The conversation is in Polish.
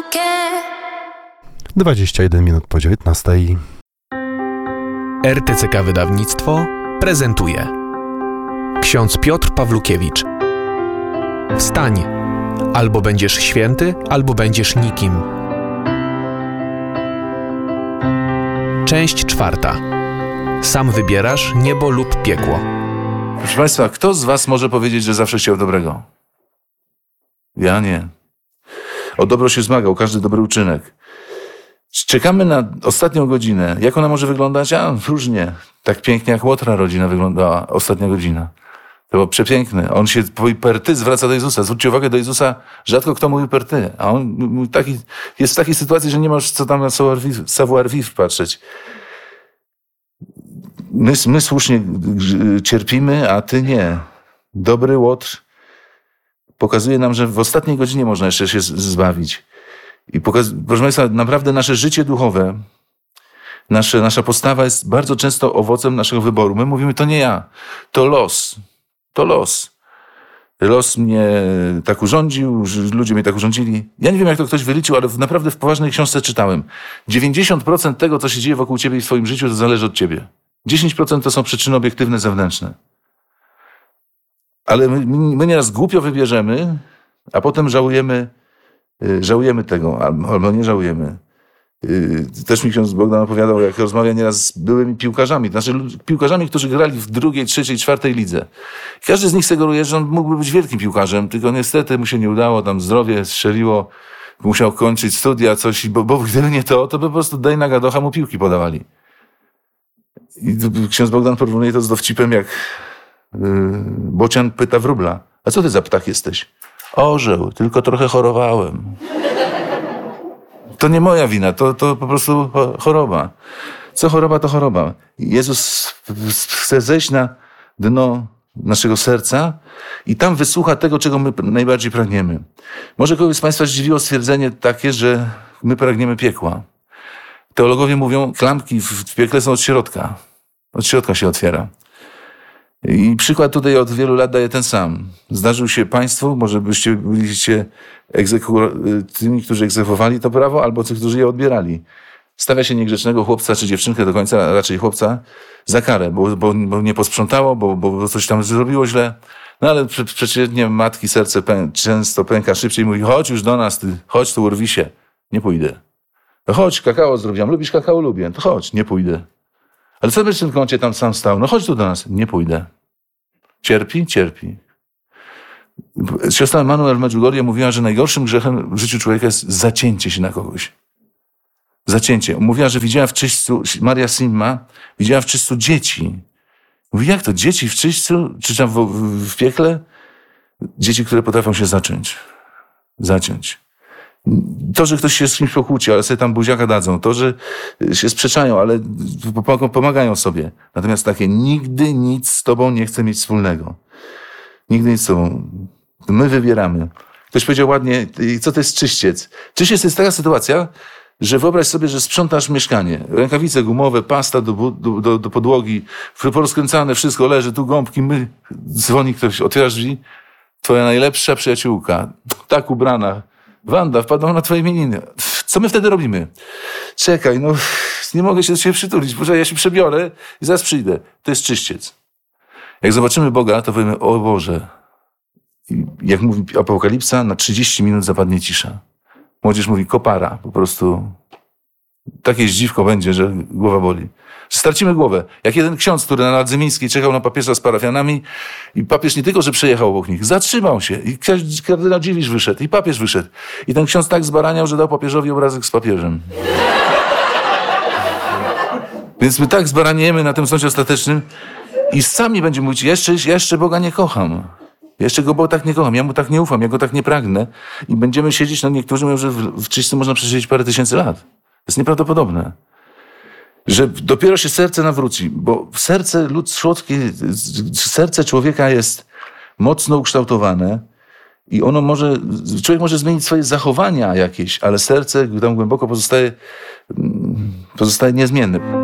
care. 21 minut po 19. RTCK Wydawnictwo prezentuje ksiądz Piotr Pawlukiewicz. Wstań, albo będziesz święty, albo będziesz nikim. Część 4. Sam wybierasz niebo lub piekło. Proszę Państwa, kto z Was może powiedzieć, że zawsze chciał dobrego? Ja nie. O dobro się zmagał każdy dobry uczynek. Czekamy na ostatnią godzinę. Jak ona może wyglądać? Różnie. Tak pięknie jak Łotra rodzina wyglądała ostatnia godzina. To było przepiękne. On się per ty zwraca do Jezusa. Zwróćcie uwagę, do Jezusa rzadko kto mówi per ty. A on jest w takiej sytuacji, że nie masz co tam na savoir-vivre patrzeć. My słusznie cierpimy, a ty nie. Dobry Łotr pokazuje nam, że w ostatniej godzinie można jeszcze się zbawić. I proszę Państwa, naprawdę nasze życie duchowe, nasza postawa jest bardzo często owocem naszego wyboru. My mówimy, to nie ja, to los. To los. Los mnie tak urządził, ludzie mnie tak urządzili. Ja nie wiem, jak to ktoś wyliczył, ale naprawdę w poważnej książce czytałem. 90% tego, co się dzieje wokół ciebie i w twoim życiu, to zależy od ciebie. 10% to są przyczyny obiektywne, zewnętrzne. Ale my nieraz głupio wybierzemy, a potem żałujemy tego, albo nie żałujemy. Też mi ksiądz Bogdan opowiadał, jak rozmawia nieraz z byłymi piłkarzami. To znaczy piłkarzami, którzy grali w 2., 3., 4. lidze. Każdy z nich sugeruje, że on mógłby być wielkim piłkarzem, tylko niestety mu się nie udało, tam zdrowie strzeliło, musiał kończyć studia, coś, bo gdyby nie to by po prostu Dejna Gadocha mu piłki podawali. I ksiądz Bogdan porównuje to z dowcipem, jak bocian pyta wróbla: a co ty za ptak jesteś? Orzeł, tylko trochę chorowałem. To nie moja wina, to po prostu choroba. Co choroba, to choroba. Jezus chce zejść na dno naszego serca i tam wysłucha tego, czego my najbardziej pragniemy. Może kogoś z Państwa zdziwiło stwierdzenie takie, że my pragniemy piekła. Teologowie mówią, klamki w piekle są od środka. Od środka się otwiera. I przykład tutaj od wielu lat daje ten sam. Zdarzył się Państwu, może byliście tymi, którzy egzekwowali to prawo, albo tych, którzy je odbierali. Stawia się niegrzecznego chłopca czy dziewczynkę do końca, raczej chłopca, za karę, bo nie posprzątało, bo coś tam zrobiło źle. No ale przeciętnie matki serce często pęka szybciej i mówi: chodź już do nas, ty, chodź tu, urwij się. Nie pójdę. No chodź, kakao zrobiłam. Lubisz kakao? Lubię. To chodź, nie pójdę. Ale co byś w tym kącie tam sam stał? No chodź tu do nas. Nie pójdę. Cierpi? Cierpi. Siostra Emanuel Medjugorje mówiła, że najgorszym grzechem w życiu człowieka jest zacięcie się na kogoś. Zacięcie. Mówiła, że widziała w czyśćcu, Maria Simma, widziała w czyśćcu dzieci. Mówi, jak to? Dzieci w czyśćcu? Czy tam w piekle? Dzieci, które potrafią się zaciąć. To, że ktoś się z kimś pokłóci, ale sobie tam buziaka dadzą. To, że się sprzeczają, ale pomagają sobie. Natomiast takie: nigdy nic z tobą nie chcę mieć wspólnego. Nigdy nic z tobą. My wybieramy. Ktoś powiedział ładnie, co to jest czyściec? Czyściec jest taka sytuacja, że wyobraź sobie, że sprzątasz mieszkanie. Rękawice gumowe, pasta do podłogi, porozkręcane, wszystko leży, tu gąbki, dzwoni ktoś, otwierasz drzwi, twoja najlepsza przyjaciółka, tak ubrana, Wanda, wpadła na twoje imieniny. Co my wtedy robimy? Czekaj, nie mogę się do ciebie przytulić, może ja się przebiorę i zaraz przyjdę. To jest czyściec. Jak zobaczymy Boga, to powiemy: o Boże. I jak mówi Apokalipsa, na 30 minut zapadnie cisza. Młodzież mówi: kopara, po prostu takie zdziwko będzie, że głowa boli. Stracimy głowę. Jak jeden ksiądz, który na Ladze Mińskiej czekał na papieża z parafianami i papież nie tylko, że przejechał obok nich, zatrzymał się i kardynał Dziwisz wyszedł i papież wyszedł. I ten ksiądz tak zbaraniał, że dał papieżowi obrazek z papieżem. Więc my tak zbaraniemy na tym sądzie ostatecznym i sami będziemy mówić: jeszcze Boga nie kocham. Jeszcze go bo tak nie kocham, ja mu tak nie ufam, ja go tak nie pragnę. I będziemy siedzieć, niektórzy mówią, że w czyśćcu można przesiedzieć parę tysięcy lat. To jest nieprawdopodobne. Że dopiero się serce nawróci, bo serce człowieka jest mocno ukształtowane i człowiek może zmienić swoje zachowania jakieś, ale serce tam głęboko pozostaje niezmienne.